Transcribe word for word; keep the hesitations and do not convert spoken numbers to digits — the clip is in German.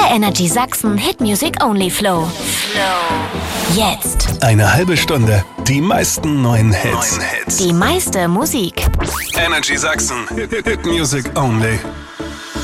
Der Energy Sachsen Hit Music Only Flow. Flow. Jetzt. Eine halbe Stunde. Die meisten neuen Hits. Die meiste Musik. Energy Sachsen Hit, Hit Music Only.